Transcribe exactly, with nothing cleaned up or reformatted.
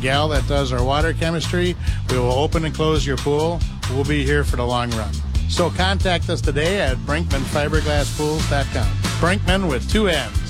gal that does our water chemistry. We will open and close your pool. We'll be here for the long run. So contact us today at Brinkman Fiberglass Pools dot com. Brinkman with two N's.